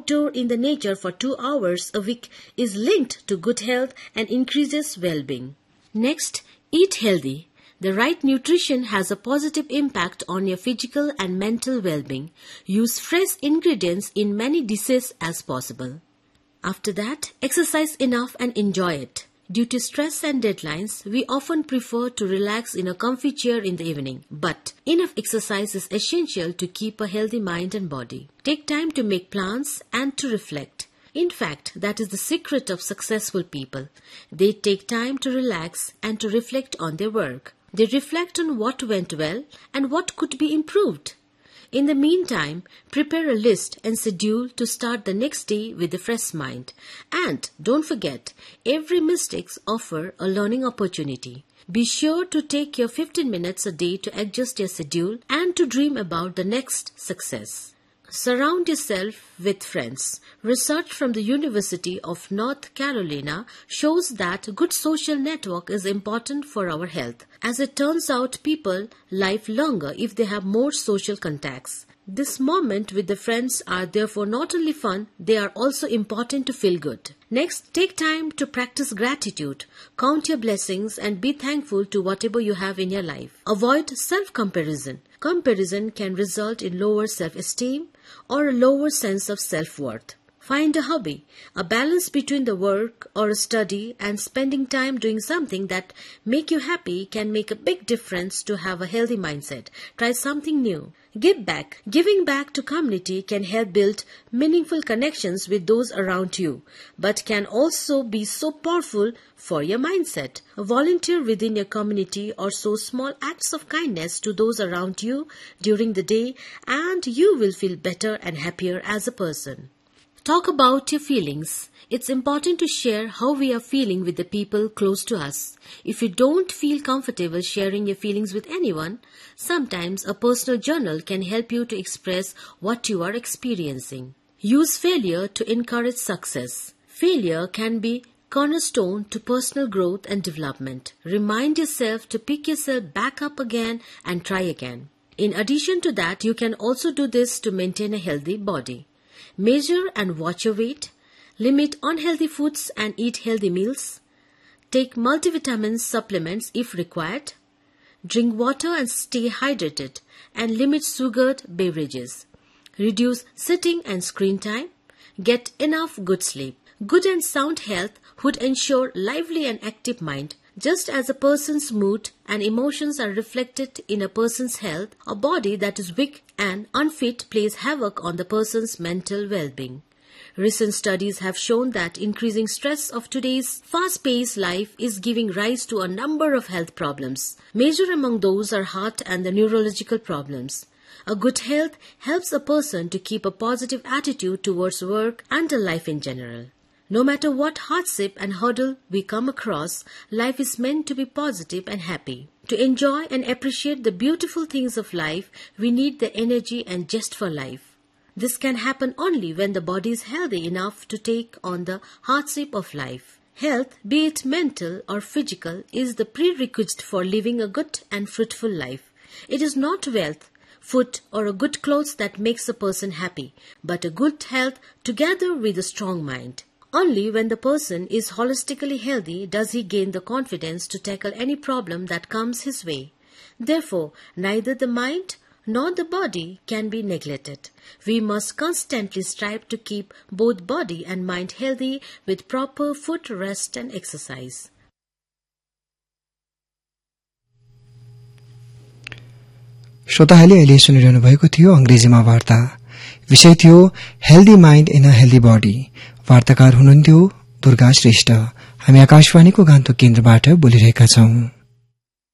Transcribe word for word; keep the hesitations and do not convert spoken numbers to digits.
outdoor in the nature for two hours a week is linked to good health and increases well-being. Next, eat healthy. The right nutrition has a positive impact on your physical and mental well-being. Use fresh ingredients in many dishes as possible. After that, exercise enough and enjoy it. Due to stress and deadlines, we often prefer to relax in a comfy chair in the evening. But enough exercise is essential to keep a healthy mind and body. Take time to make plans and to reflect. In fact, that is the secret of successful people. They take time to relax and to reflect on their work. They reflect on what went well and what could be improved. In the meantime, prepare a list and schedule to start the next day with a fresh mind. And don't forget, every mistake offers a learning opportunity. Be sure to take your fifteen minutes a day to adjust your schedule and to dream about the next success. Surround yourself with friends. Research from the University of North Carolina shows that a good social network is important for our health. As it turns out, people live longer if they have more social contacts. This moment with the friends are therefore not only fun, they are also important to feel good. Next, take time to practice gratitude. Count your blessings and be thankful to whatever you have in your life. Avoid self-comparison. Comparison can result in lower self-esteem or a lower sense of self-worth. Find a hobby. A balance between the work or a study and spending time doing something that make you happy can make a big difference to have a healthy mindset. Try something new. Give back. Giving back to community can help build meaningful connections with those around you, but can also be so powerful for your mindset. Volunteer within your community or show small acts of kindness to those around you during the day, and you will feel better and happier as a person. Talk about your feelings. It's important to share how we are feeling with the people close to us. If you don't feel comfortable sharing your feelings with anyone, sometimes a personal journal can help you to express what you are experiencing. Use failure to encourage success. Failure can be cornerstone to personal growth and development. Remind yourself to pick yourself back up again and try again. In addition to that, you can also do this to maintain a healthy body. Measure and watch your weight. Limit unhealthy foods and eat healthy meals. Take multivitamin supplements if required. Drink water and stay hydrated, and limit sugared beverages. Reduce sitting and screen time. Get enough good sleep. Good and sound health would ensure lively and active mind. Just as a person's mood and emotions are reflected in a person's health, a body that is weak and unfit plays havoc on the person's mental well-being. Recent studies have shown that increasing stress of today's fast-paced life is giving rise to a number of health problems. Major among those are heart and the neurological problems. A good health helps a person to keep a positive attitude towards work and life in general. No matter what hardship and hurdle we come across, life is meant to be positive and happy. To enjoy and appreciate the beautiful things of life, we need the energy and zest for life. This can happen only when the body is healthy enough to take on the hardship of life. Health, be it mental or physical, is the prerequisite for living a good and fruitful life. It is not wealth, food, or a good clothes that makes a person happy, but a good health together with a strong mind. Only when the person is holistically healthy does he gain the confidence to tackle any problem that comes his way. Therefore, neither the mind nor the body can be neglected. We must constantly strive to keep both body and mind healthy with proper food, rest and exercise. श्रोताहरूले अहिले सुनिरहनु भएको थियो अंग्रेजीमा वार्ता। विषय थियो healthy mind in a healthy बडी। वार्ताकार हुनुहुन्थ्यो दुर्गा श्रेष्ठ। हामी आकाशवाणीको गान्तोक केन्द्रबाट बोलिरहेका छौं।